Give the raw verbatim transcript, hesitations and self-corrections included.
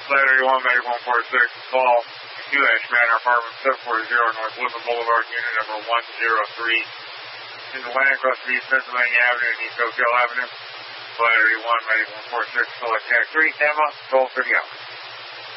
Flight eighty-one, Medic one four six, call Q Ash Manor, apartment seven forty North Woodland Boulevard, unit number one zero three. In the land across from East Pennsylvania Avenue and East Oakdale Avenue. Flight eighty-one, Medic one four six, select Jack three, Tampa, twelve thirty hours.